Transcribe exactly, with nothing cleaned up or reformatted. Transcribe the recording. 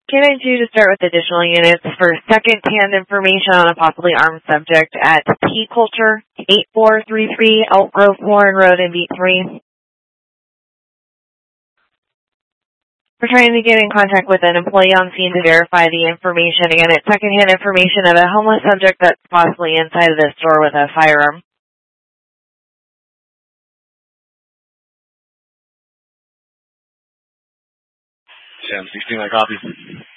Can I do to start with additional units for second-hand information on a possibly armed subject at P Culture, eight four three three Elk Grove Warren Road in B three? We're trying to get in contact with an employee on scene to verify the information. Again, it's second-hand information of a homeless subject that's possibly inside of this store with a firearm. ten sixteen, I copy.